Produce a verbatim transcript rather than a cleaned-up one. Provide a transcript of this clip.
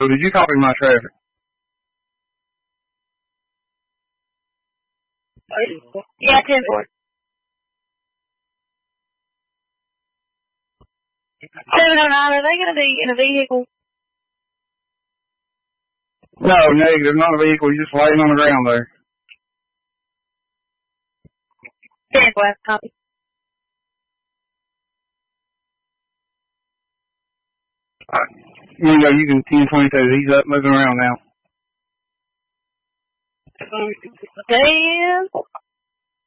So did you copy my traffic? Yeah, ten four. seven oh nine, are they going to be in a vehicle? No, negative, not a vehicle. You're just laying on the ground there. ten four, copy. Alright. You know, you can ten twenty-two. He's up moving around now. Damn.